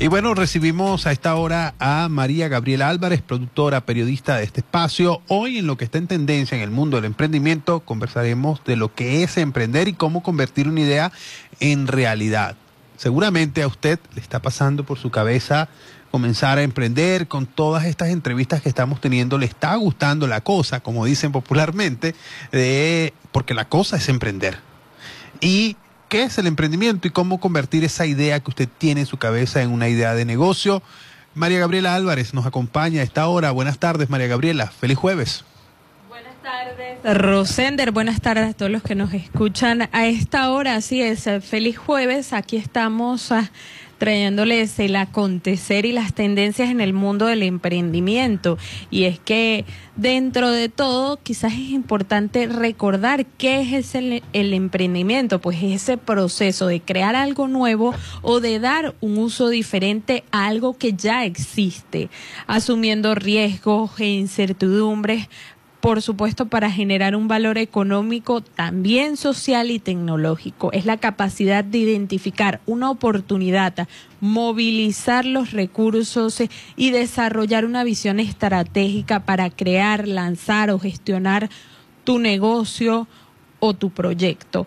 Y bueno, recibimos a esta hora a María Gabriela Álvarez, productora, periodista de este espacio. Hoy en lo que está en tendencia en el mundo del emprendimiento, conversaremos de lo que es emprender y cómo convertir una idea en realidad. Seguramente a usted le está pasando por su cabeza comenzar a emprender. Con todas estas entrevistas que estamos teniendo, le está gustando la cosa, como dicen popularmente, porque la cosa es emprender. Y ¿qué es el emprendimiento y cómo convertir esa idea que usted tiene en su cabeza en una idea de negocio? María Gabriela Álvarez nos acompaña a esta hora. Buenas tardes, María Gabriela. Feliz jueves. Buenas tardes, Rosender. Buenas tardes a todos los que nos escuchan a esta hora. Así es, feliz jueves. Aquí estamos trayéndoles el acontecer y las tendencias en el mundo del emprendimiento. Y es que dentro de todo quizás es importante recordar qué es el emprendimiento, pues es ese proceso de crear algo nuevo o de dar un uso diferente a algo que ya existe, asumiendo riesgos e incertidumbres, por supuesto, para generar un valor económico, también social y tecnológico. Es la capacidad de identificar una oportunidad, movilizar los recursos y desarrollar una visión estratégica para crear, lanzar o gestionar tu negocio o tu proyecto.